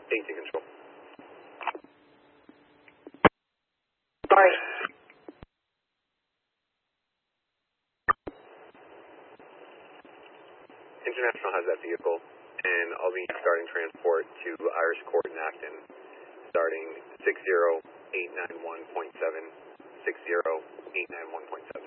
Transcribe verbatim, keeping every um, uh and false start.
eighteen control. Sorry. International has that vehicle, and I'll be starting transport to Irish Court in Acton, starting six zero eight nine one point seven, six zero eight nine one point seven.